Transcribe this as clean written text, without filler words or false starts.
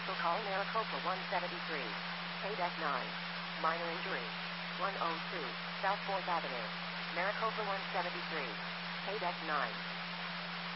Commercial call Maricopa 173. Paydeck 9. Minor injury. 102 South 4th Avenue. Maricopa 173. Paydeck 9.